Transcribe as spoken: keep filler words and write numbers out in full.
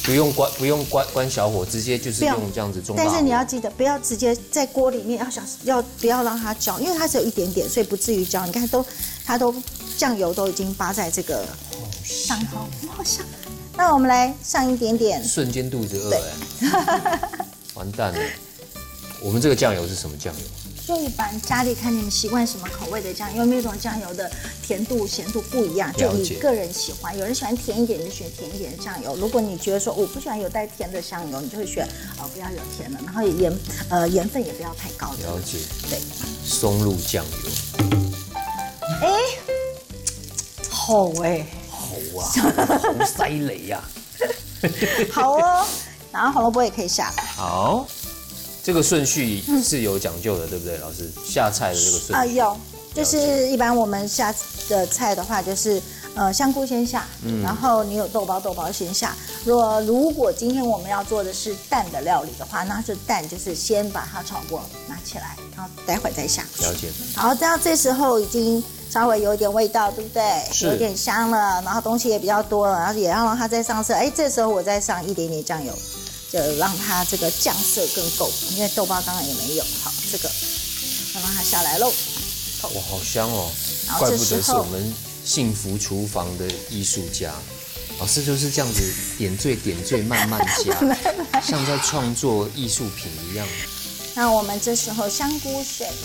不用关不用关关小火，直接就是用这样子中大火。 但是你要记得，不要直接在锅里面，要小要不要让它焦，因为它只有一点点，所以不至于焦。你看都它都酱油都已经扒在这个上头，好香。那我们来上一点点， 瞬间肚子饿哎，完蛋了。我们这个酱油是什么酱油？ 就一般家里看你们习惯什么口味的酱油，每种酱油的甜度、咸度不一样，就你个人喜欢。有人喜欢甜一点，就选甜一点的酱油。如果你觉得说我不喜欢有带甜的酱油，你就会选哦不要有甜的，然后盐呃盐分也不要太高的。 了解。 对， 松露酱油。 哎，好哎， 好啊，红塞雷呀。 好哦，然后红萝卜也可以下。 好。这个顺序是有讲究的，对不对，老师？下菜的这个顺序啊、呃、有，就是一般我们下的菜的话，就是呃香菇先下，嗯、然后你有豆包，豆包先下。如果如果今天我们要做的是蛋的料理的话，那是蛋就是先把它炒过，拿起来，然后待会再下。 了解。 好，这样这时候已经稍微有一点味道，对不对？ 是。 有点香了，然后东西也比较多了，然后也要让它再上色。哎，这时候我再上一点点酱油。就让它这个酱色更够，因为豆包刚刚也没有。好，这个要让它下来喽。 哇，好香哦！怪不得是我们幸福厨房的艺术家。老师就是这样子点缀点缀，慢慢加，像在创作艺术品一样。 那我们这时候香菇水